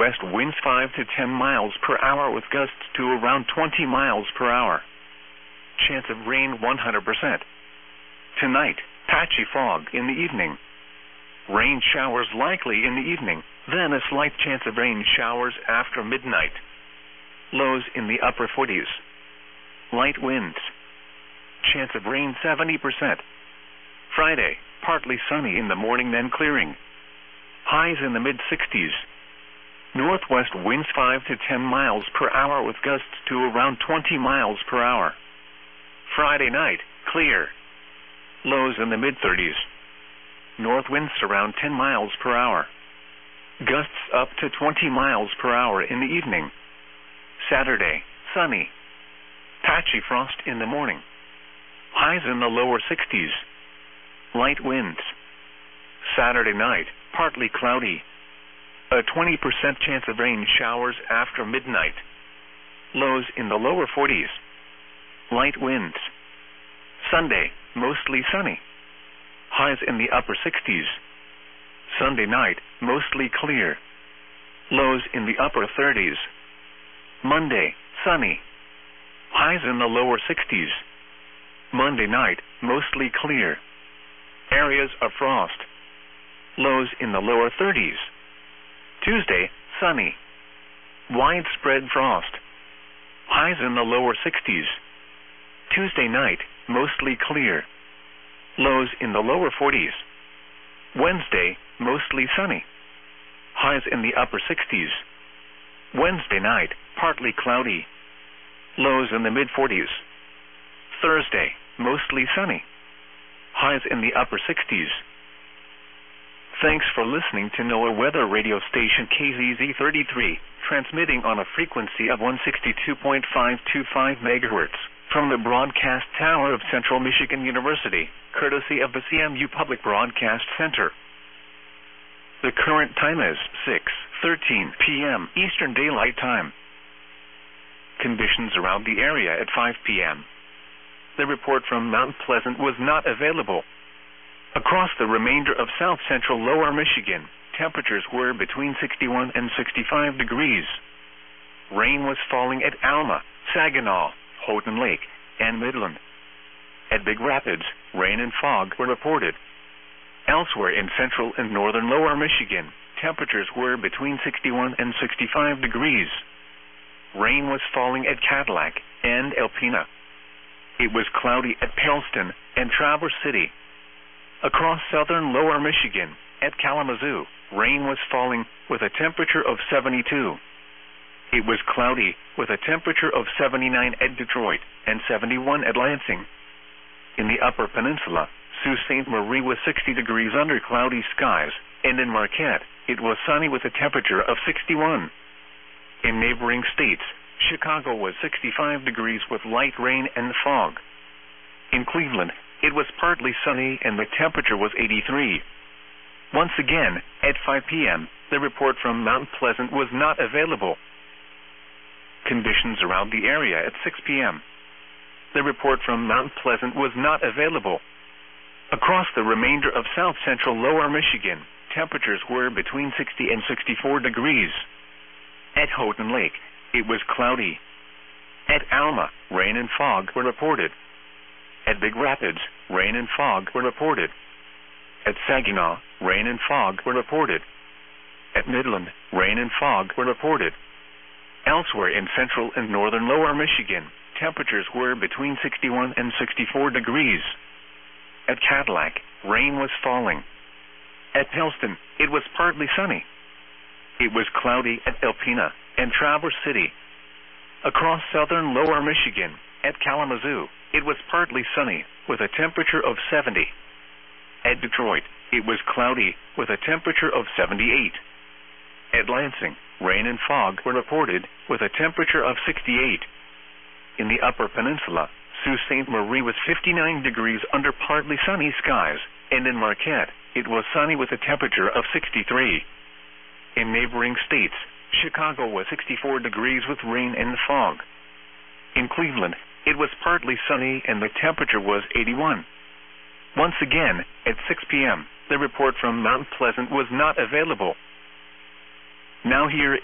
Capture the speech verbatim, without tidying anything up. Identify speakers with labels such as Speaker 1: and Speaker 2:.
Speaker 1: northwest winds five to ten miles per hour with gusts to around twenty miles per hour. Chance of rain one hundred percent. Tonight, patchy fog in the evening. Rain showers likely in the evening, then a slight chance of rain showers after midnight. Lows in the upper forties. Light winds. Chance of rain seventy percent. Friday, partly sunny in the morning then clearing. Highs in the mid-sixties. Northwest winds five to ten miles per hour with gusts to around twenty miles per hour. Friday night, clear. Lows in the mid-thirties. North winds around ten miles per hour. Gusts up to twenty miles per hour in the evening. Saturday, sunny. Patchy frost in the morning. Highs in the lower sixties. Light winds. Saturday night, partly cloudy. A twenty percent chance of rain showers after midnight. Lows in the lower forties. Light winds. Sunday, mostly sunny. Highs in the upper sixties. Sunday night, mostly clear. Lows in the upper thirties. Monday, sunny. Highs in the lower sixties. Monday night, mostly clear. Areas of frost. Lows in the lower thirties. Tuesday, sunny. Widespread frost. Highs in the lower sixties. Tuesday night, mostly clear. Lows in the lower forties. Wednesday, mostly sunny. Highs in the upper sixties. Wednesday night, partly cloudy. Lows in the mid-forties. Thursday, mostly sunny. Highs in the upper sixties. Thanks for listening to NOAA Weather Radio Station K Z Z thirty-three, transmitting on a frequency of one sixty-two point five two five megahertz from the broadcast tower of Central Michigan University, courtesy of the C M U Public Broadcast Center. The current time is six thirteen p m Eastern Daylight Time. Conditions around the area at five p m The report from Mount Pleasant was not available. Across the remainder of south central lower Michigan, temperatures were between sixty-one and sixty-five degrees. Rain was falling at Alma, Saginaw, Houghton Lake, and Midland. At Big Rapids, rain and fog were reported. Elsewhere in central and northern lower Michigan, temperatures were between sixty-one and sixty-five degrees. Rain was falling at Cadillac and Alpena. It was cloudy at Paleston and Traverse City. Across southern lower Michigan, at Kalamazoo, rain was falling with a temperature of seventy-two. It was cloudy with a temperature of seventy-nine at Detroit and seventy-one at Lansing. In the Upper Peninsula, Sault Ste. Marie was sixty degrees under cloudy skies, and in Marquette, it was sunny with a temperature of sixty-one. In neighboring states, Chicago was sixty-five degrees with light rain and fog. In Cleveland, it was partly sunny and the temperature was eighty-three. Once again, at five p m, the report from Mount Pleasant was not available. Conditions around the area at six p m The report from Mount Pleasant was not available. Across the remainder of south central lower Michigan, temperatures were between sixty and sixty-four degrees. At Houghton Lake, it was cloudy. At Alma, rain and fog were reported. At Big Rapids, rain and fog were reported. At Saginaw, rain and fog were reported. At Midland, rain and fog were reported. Elsewhere in central and northern lower Michigan, temperatures were between sixty-one and sixty-four degrees. At Cadillac, rain was falling. At Paleston, it was partly sunny. It was cloudy at Alpena and Traverse City. Across southern lower Michigan, at Kalamazoo, it was partly sunny with a temperature of seventy. At Detroit, it was cloudy with a temperature of seventy-eight. At Lansing, rain and fog were reported with a temperature of sixty-eight. In the Upper Peninsula, Sault Ste. Marie was fifty-nine degrees under partly sunny skies, and in Marquette, it was sunny with a temperature of sixty-three. In neighboring states, Chicago was sixty-four degrees with rain and fog. In Cleveland, it was partly sunny and the temperature was eighty-one. Once again, at six p m, the report from Mount Pleasant was not available. Now here